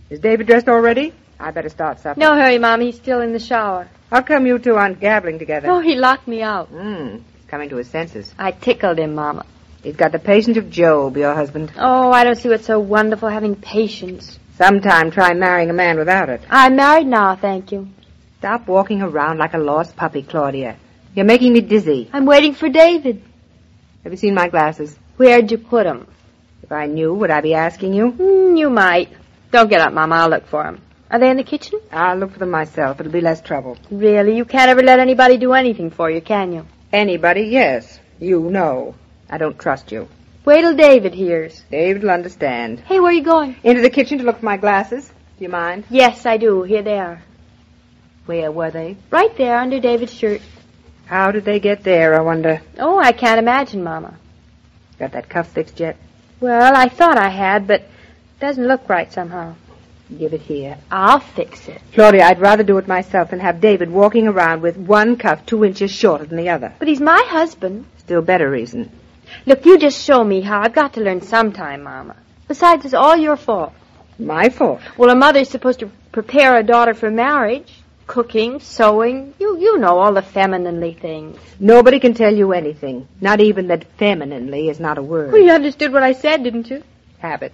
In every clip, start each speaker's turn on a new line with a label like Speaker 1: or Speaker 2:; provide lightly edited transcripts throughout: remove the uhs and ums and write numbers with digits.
Speaker 1: Is David dressed already? I better start supper.
Speaker 2: No hurry, Mom. He's still in the shower.
Speaker 1: How come you two aren't gabbling together?
Speaker 2: Oh, he locked me out.
Speaker 1: He's coming to his senses.
Speaker 2: I tickled him, Mama.
Speaker 1: He's got the patience of Job, your husband.
Speaker 2: Oh, I don't see what's so wonderful having patience.
Speaker 1: Sometime try marrying a man without it.
Speaker 2: I'm married now, thank you.
Speaker 1: Stop walking around like a lost puppy, Claudia. You're making me dizzy.
Speaker 2: I'm waiting for David.
Speaker 1: Have you seen my glasses?
Speaker 2: Where'd you put them?
Speaker 1: If I knew, would I be asking you?
Speaker 2: You might. Don't get up, Mama. I'll look for them. Are they in the kitchen?
Speaker 1: I'll look for them myself. It'll be less trouble.
Speaker 2: Really? You can't ever let anybody do anything for you, can you?
Speaker 1: Anybody, yes. You know. I don't trust you.
Speaker 2: Wait till David hears.
Speaker 1: David will understand.
Speaker 2: Hey, where are you going?
Speaker 1: Into the kitchen to look for my glasses. Do you mind?
Speaker 2: Yes, I do. Here they are.
Speaker 1: Where were they?
Speaker 2: Right there, under David's shirt.
Speaker 1: How did they get there, I wonder?
Speaker 2: Oh, I can't imagine, Mama.
Speaker 1: Got that cuff fixed yet?
Speaker 2: Well, I thought I had, but it doesn't look right somehow.
Speaker 1: Give it here.
Speaker 2: I'll fix it.
Speaker 1: Claudia, I'd rather do it myself than have David walking around with one cuff 2 inches shorter than the other.
Speaker 2: But he's my husband.
Speaker 1: Still better reason.
Speaker 2: Look, you just show me how. I've got to learn sometime, Mama. Besides, it's all your fault.
Speaker 1: My fault.
Speaker 2: Well, a mother's supposed to prepare a daughter for marriage. Cooking, sewing, you know all the femininely things.
Speaker 1: Nobody can tell you anything. Not even that femininely is not a word.
Speaker 2: Well, you understood what I said, didn't you?
Speaker 1: Habit.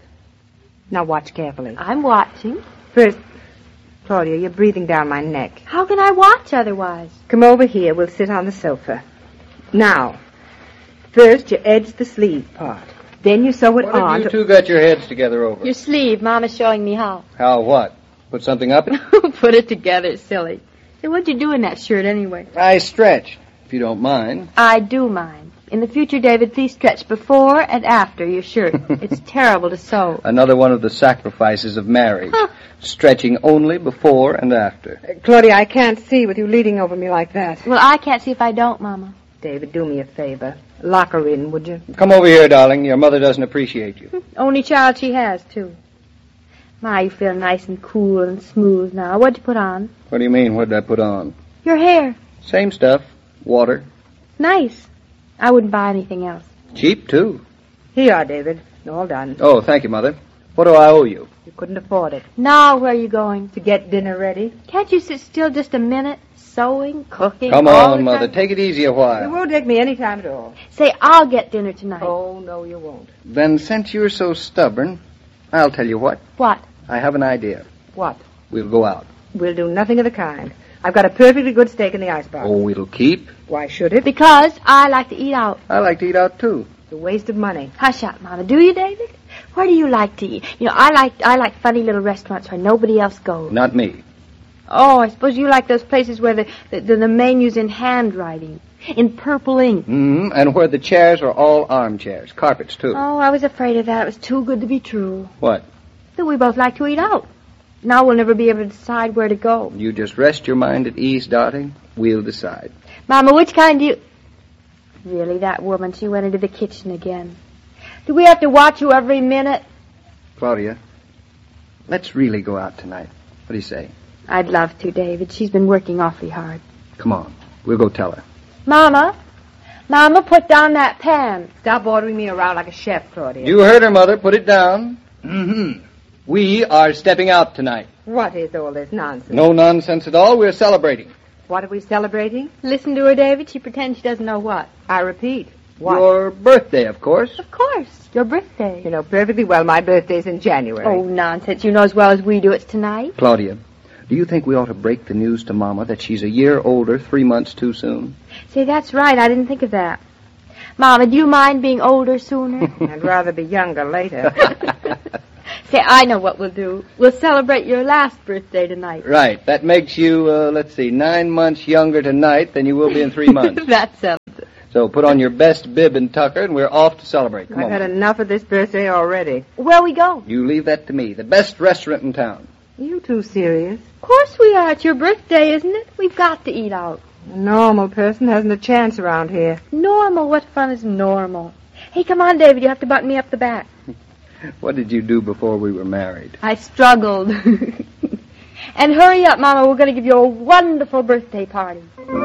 Speaker 1: Now watch carefully.
Speaker 2: I'm watching.
Speaker 1: First, Claudia, you're breathing down my neck.
Speaker 2: How can I watch otherwise?
Speaker 1: Come over here. We'll sit on the sofa. Now, first you edge the sleeve part. Then you sew it on.
Speaker 3: What have you two got your heads together over?
Speaker 2: Your sleeve. Mama's showing me how.
Speaker 3: How what? Put something up?
Speaker 2: Put it together, silly. Hey, what'd you do in that shirt anyway?
Speaker 3: I stretch, if you don't mind.
Speaker 2: I do mind. In the future, David, please stretch before and after your shirt. It's terrible to sew.
Speaker 3: Another one of the sacrifices of marriage.
Speaker 2: Huh.
Speaker 3: Stretching only before and after.
Speaker 1: Claudia, I can't see with you leaning over me like that.
Speaker 2: Well, I can't see if I don't, Mama.
Speaker 1: David, do me a favor. Lock her in, would you?
Speaker 3: Come over here, darling. Your mother doesn't appreciate you.
Speaker 2: Only child she has, too. My, you feel nice and cool and smooth now. What'd you put on?
Speaker 3: What do you mean, what did I put on?
Speaker 2: Your hair.
Speaker 3: Same stuff. Water.
Speaker 2: Nice. I wouldn't buy anything else.
Speaker 3: Cheap, too.
Speaker 1: Here you are, David. All done.
Speaker 3: Oh, thank you, Mother. What do I owe you?
Speaker 1: You couldn't afford it.
Speaker 2: Now, where are you going?
Speaker 1: To get dinner ready.
Speaker 2: Can't you sit still just a minute? Sewing, cooking,
Speaker 3: Come
Speaker 2: all
Speaker 3: on,
Speaker 2: the
Speaker 3: Mother.
Speaker 2: time?
Speaker 3: Take it easy a
Speaker 1: It
Speaker 3: while.
Speaker 1: won't take me any time at all.
Speaker 2: Say, I'll get dinner tonight.
Speaker 1: Oh, no, you won't.
Speaker 3: Then, since you're so stubborn, I'll tell you what.
Speaker 2: What?
Speaker 3: I have an idea.
Speaker 1: What?
Speaker 3: We'll go out.
Speaker 1: We'll do nothing of the kind. I've got a perfectly good steak in the icebox.
Speaker 3: Oh, it'll keep.
Speaker 1: Why should it?
Speaker 2: Because I like to eat out.
Speaker 3: I like to eat out, too.
Speaker 1: It's a waste of money.
Speaker 2: Hush up, Mama. Do you, David? Where do you like to eat? You know, I like funny little restaurants where nobody else goes.
Speaker 3: Not me.
Speaker 2: Oh, I suppose you like those places where the menu's in handwriting, in purple ink.
Speaker 3: And where the chairs are all armchairs. Carpets, too.
Speaker 2: Oh, I was afraid of that. It was too good to be true.
Speaker 3: What?
Speaker 2: That we both like to eat out. Now we'll never be able to decide where to go.
Speaker 3: You just rest your mind at ease, darling. We'll decide.
Speaker 2: Mama, which kind do you... Really, that woman, she went into the kitchen again. Do we have to watch you every minute?
Speaker 3: Claudia, let's really go out tonight. What do you say?
Speaker 2: I'd love to, David. She's been working awfully hard.
Speaker 3: Come on. We'll go tell her.
Speaker 2: Mama, put down that pan.
Speaker 1: Stop ordering me around like a chef, Claudia.
Speaker 3: You heard her, Mother. Put it down. We are stepping out tonight.
Speaker 1: What is all this nonsense?
Speaker 3: No nonsense at all. We're celebrating.
Speaker 1: What are we celebrating?
Speaker 2: Listen to her, David. She pretends she doesn't know what.
Speaker 1: I repeat. What?
Speaker 3: Your birthday, of course.
Speaker 2: Of course. Your birthday.
Speaker 1: You know perfectly well my birthday's in January.
Speaker 2: Oh, nonsense. You know as well as we do it's tonight.
Speaker 3: Claudia, do you think we ought to break the news to Mama that she's a year older 3 months too soon?
Speaker 2: Say, that's right. I didn't think of that. Mama, do you mind being older sooner?
Speaker 1: I'd rather be younger later.
Speaker 2: Say, I know what we'll do. We'll celebrate your last birthday tonight.
Speaker 3: Right. That makes you, 9 months younger tonight than you will be in 3 months.
Speaker 2: That's settles it.
Speaker 3: So put on your best bib and tucker, and we're off to celebrate. Come
Speaker 1: I've
Speaker 3: on.
Speaker 1: had enough of this birthday already.
Speaker 2: Where we go?
Speaker 3: You leave that to me. The best restaurant in town.
Speaker 1: You too serious?
Speaker 2: Of course we are. It's your birthday, isn't it? We've got to eat out.
Speaker 1: A normal person hasn't a chance around here.
Speaker 2: Normal? What fun is normal? Hey, come on, David. You have to button me up the back.
Speaker 3: What did you do before we were married?
Speaker 2: I struggled. And hurry up, Mama. We're going to give you a wonderful birthday party.